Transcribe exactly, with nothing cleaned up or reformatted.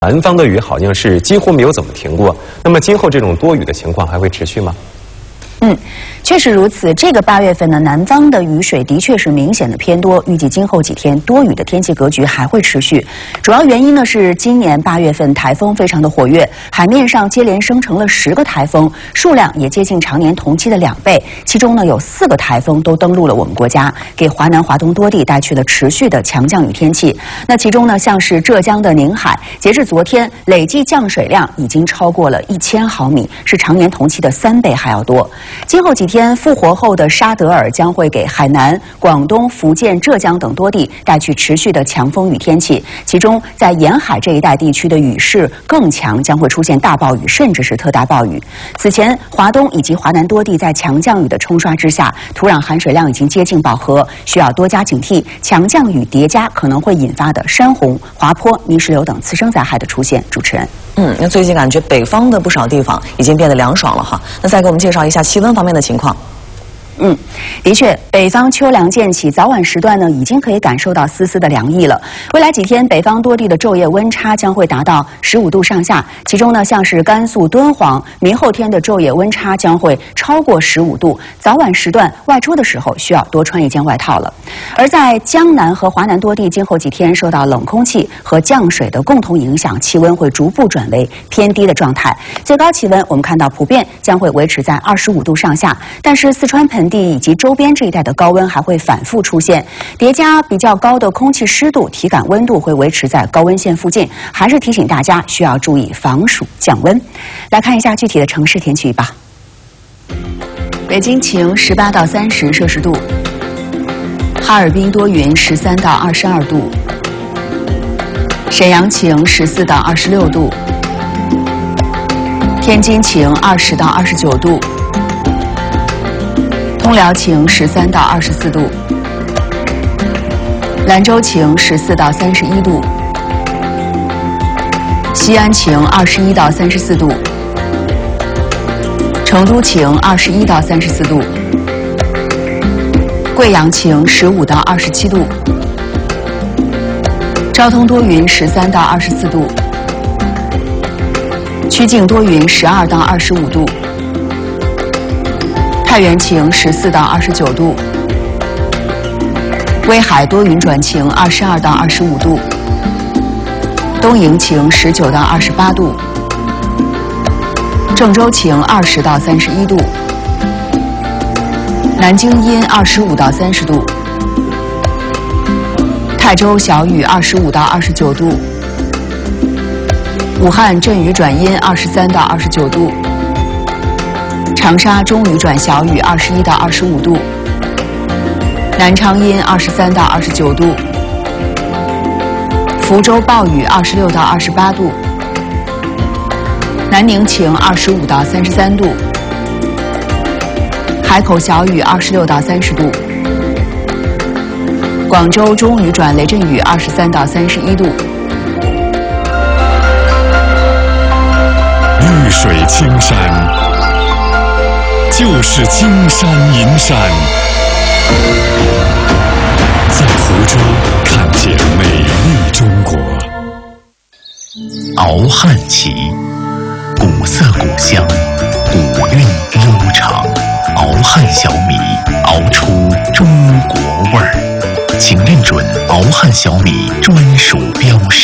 南方的雨好像是几乎没有怎么停过，那么今后这种多雨的情况还会持续吗？ 嗯，确实如此。这个八月份呢，南方的雨水的确是明显的偏多，预计今后几天多雨的天气格局还会持续。主要原因呢是今年八月份台风非常的活跃，海面上接连生成了十个台风，数量也接近常年同期的两倍。其中呢有四个台风都登陆了我们国家，给华南、华东多地带去了持续的强降雨天气。那其中呢，像是浙江的宁海，截至昨天累计降水量已经超过了一千毫米，是常年同期的三倍还要多。今后几天复活后的沙德尔将会给海南、广东、福建、浙江等多地带去持续的强风雨天气，其中在沿海这一带地区的雨势更强，将会出现大暴雨甚至是特大暴雨。此前，华东以及华南多地在强降雨的冲刷之下，土壤含水量已经接近饱和，需要多加警惕强降雨叠加可能会引发的山洪、滑坡、泥石流等次生灾害的出现。主持人。 嗯，那最近感觉北方的不少地方已经变得凉爽了哈。那再给我们介绍一下气温方面的情况。 嗯，的确，北方秋凉渐起，早晚时段呢已经可以感受到丝丝的凉意了。未来几天，北方多地的昼夜温差将会达到十五度上下，其中呢，像是甘肃敦煌，明后天的昼夜温差将会超过十五度，早晚时段外出的时候需要多穿一件外套了。而在江南和华南多地，今后几天受到冷空气和降水的共同影响，气温会逐步转为偏低的状态。最高气温我们看到普遍将会维持在二十五度上下，但是四川盆地以及周边这一带的高温还会反复出现，叠加比较高的空气湿度，体感温度会维持在高温线附近，还是提醒大家需要注意防暑降温。来看一下具体的城市天气预报。北京晴，十八到三十摄氏度；哈尔滨多云，十三到二十二度；沈阳晴，十四到二十六度；天津晴，二十到二十九度。通辽晴，十三到二十四度；兰州晴，十四到三十一度；西安晴，二十一到三十四度；成都晴，二十一到三十四度；贵阳晴，十五到二十七度；昭通多云，十三到二十四度；曲靖多云，十二到二十五度；太原晴，十四到二十九度；威海多云转晴，二十二到二十五度；东营晴，十九到二十八度；郑州晴，二十到三十一度；南京阴，二十五到三十度；泰州小雨，二十五到二十九度；武汉阵雨转阴，二十三到二十九度；长沙中雨转小雨，二十一到二十五度；南昌阴，二十三到二十九度；福州暴雨，二十六到二十八度；南宁晴，二十五到三十三度；海口小雨，二十六到三十度；广州中雨转雷阵雨，二十三到三十一度。 绿水青山，就是金山银山，在湖州看见美丽中国。 熬汉旗，古色古香，古韵悠长。熬汉小米，熬出中国味儿。请认准熬汉小米专属标识。